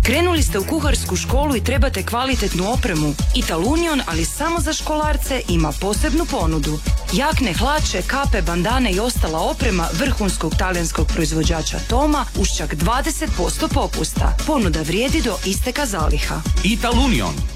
Krenuli ste u kuharsku školu i trebate kvalitetnu opremu? Ital Union, ali samo za školarce, ima posebnu ponudu. Jakne, hlače, kape, bandane i ostala oprema vrhunskog talijanskog proizvođača Toma uz čak 20% popusta. Ponuda vrijedi do isteka zaliha. Ital Union,